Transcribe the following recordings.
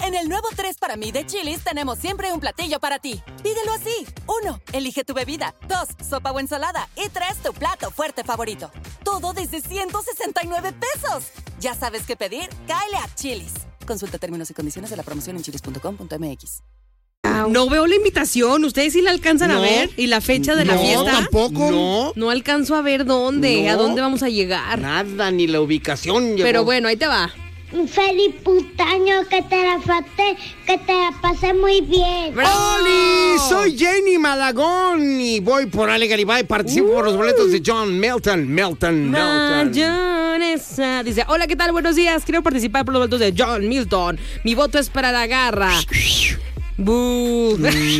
En el nuevo 3 para mí de Chili's tenemos siempre un platillo para ti. Pídelo así. 1. Elige tu bebida. 2. Sopa o ensalada. Y 3. Tu plato fuerte favorito. Todo desde 169 pesos. Ya sabes qué pedir. Cáele a Chili's. Consulta términos y condiciones de la promoción en chilis.com.mx. No veo la invitación. ¿Ustedes sí la alcanzan a ver? ¿Y la fecha de la fiesta? No, tampoco. No alcanzo a ver dónde. ¿A dónde vamos a llegar? Nada, ni la ubicación. Pero bueno, ahí te va. Un feliz putaño, que te la pasé muy bien. ¡Oli! Soy Jenny Malagón y voy por Ale Garibay. Participo por los boletos de John Milton. Mayonesa. Dice, hola, ¿qué tal? Buenos días. Quiero participar por los boletos de John Milton. Mi voto es para la garra. ¡Bú!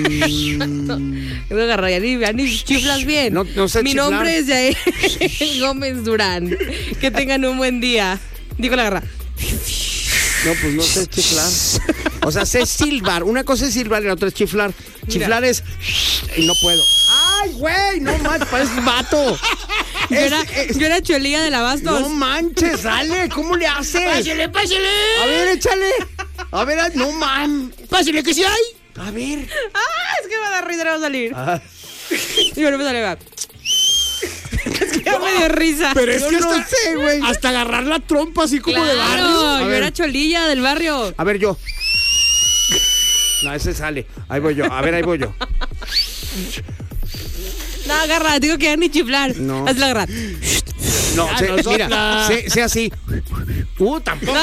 Garra, ya ni chiflas bien. No sé Mi chiflar. nombre es Yael Gómez Durán. Que tengan un buen día. Digo la garra. No, pues no sé chiflar. O sea, sé silbar. Una cosa es silbar y la otra es chiflar. Chiflar es... Y no puedo. ¡Ay, güey! No manches, pareces vato. Yo era Cholía del Abasto. No manches, dale. ¿Cómo le haces? ¡Pásale! A ver, échale. A ver, no man. ¡Pásale que sí hay! A ver. Es que me da risa, no va a salir. Y bueno, me sale, va. Es que ya me dio risa. Pero es que no sé, güey. hasta agarrar la trompa así como de barrio. Yo era Cholilla del barrio. A ver, yo. No, ese sale. Ahí voy yo. A ver, ahí voy yo. No, agarra, digo que ya ni chiflar. No. Hazla agarrar. No, mira, sé así. Tampoco.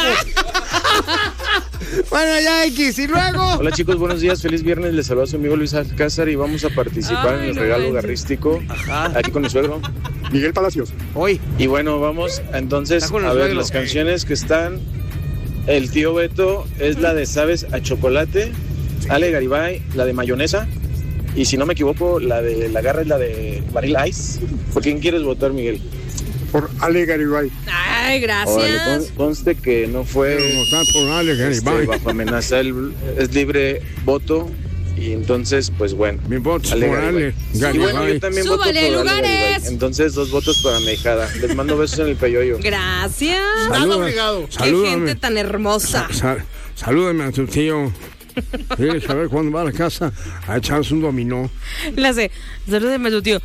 Bueno, ya X. Y luego. Hola chicos, buenos días, feliz viernes, les saluda su amigo Luis Alcázar y vamos a participar en el regalo garrístico aquí con mi suegro Miguel Palacios. Hoy. y bueno, vamos entonces Está con a el ver suegro. las canciones que están. El tío Beto es la de Sabes a Chocolate, Ale Garibay la de Mayonesa y si no me equivoco la de La Garra es la de Vanilla Ice. ¿Por quién quieres votar, Miguel? Por Ale Garibay. Ay, Órale, gracias. conste que no fue Por Ale bajo amenaza, es libre voto y entonces pues bueno. Mi voto es Ale por Garibay. Ale Y bueno, yo Garibay. también voto por ¡Súbale, Ale lugares! Garibay. Entonces 2 votos para mi hijada. Les mando besos en el peyoyo. Gracias. Nada obligado. Qué gente tan hermosa. Salúdame a tu tío. Tienes que ver cuándo va a la casa a echarse un dominó. Le hace, salúdeme a tu tío.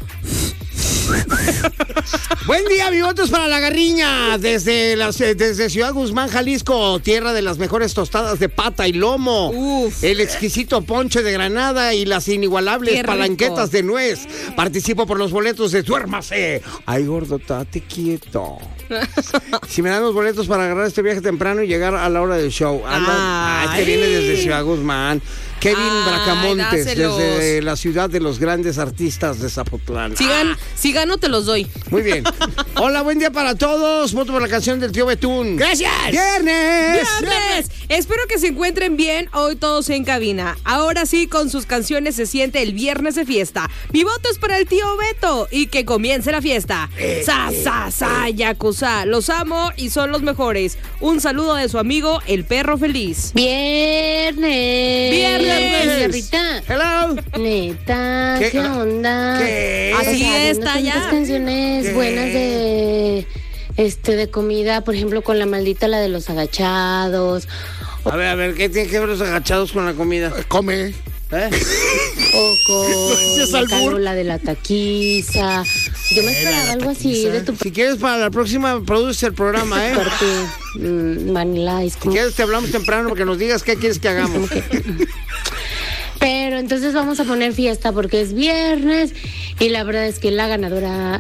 Buen día, mi voto es para la Garriña, desde Ciudad Guzmán, Jalisco, tierra de las mejores tostadas de pata y lomo, Uf. el exquisito ponche de granada y las inigualables Qué rico. palanquetas de nuez. Participo por los boletos de Duérmase. Ay, gordo, tate quieto. Si me dan los boletos para agarrar este viaje temprano y llegar a la hora del show. Es que viene desde Ciudad Guzmán. Kevin Bracamontes, dáselos. desde la ciudad de los grandes artistas de Zapotlán. Si gano, te los doy. Muy bien. Hola, buen día para todos. Voto por la canción del tío Betún. ¡Gracias! ¡Viernes! ¡Viernes! Espero que se encuentren bien hoy todos en cabina. Ahora sí, con sus canciones se siente el viernes de fiesta. Mi voto es para el tío Beto y que comience la fiesta. Sa, yakuza. Los amo y son los mejores. Un saludo de su amigo, el perro feliz. Viernes. Rita. Hello. Neta, ¿qué onda? ¿Qué? Así está tantas ya. canciones buenas de comida, por ejemplo, con la maldita la de los agachados. A ver, ¿qué tiene que ver los agachados con la comida? Come. O Gracias, con albur. la de la taquiza. Yo me esperaba algo así de tu Si quieres, para la próxima, produce el programa, ¿eh? parte. Vanilla Ice. Si quieres, te hablamos temprano para que nos digas qué quieres que hagamos. Pero entonces vamos a poner fiesta porque es viernes y la verdad es que la ganadora.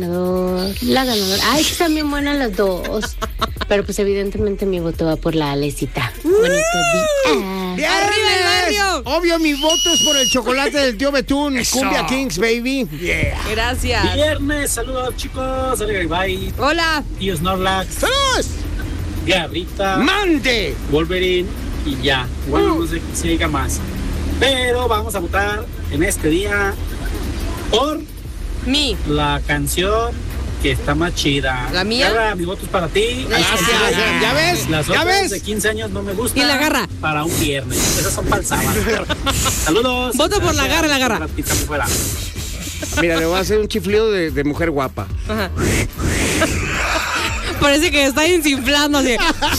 Ay, están bien buenas las dos. Pero pues evidentemente mi voto va por la Alecita. Bonito día. ¡Viernes! ¡Arriba el barrio! Obvio, mi voto es por el chocolate del tío Betún. Cumbia Kings, baby. Gracias. Viernes, saludos chicos, Ale Garibay, Hola. tío Snorlax, ¡Saludos! Garrita, ¡Mande! Wolverine y ya. Bueno, no sé si diga más. Pero vamos a votar en este día por Mi. la canción que está más chida. ¿La mía? Garra, mi voto es para ti. Gracias. ¿Ya ves? Las ¿Ya otras ves? de 15 años no me gustan. Y la garra. Para un viernes. Esas son para el sábado. Saludos. Voto por la garra, la garra. Pícame fuera. Mira, le voy a hacer un chiflido de mujer guapa. Ajá. Parece que está desinflando así.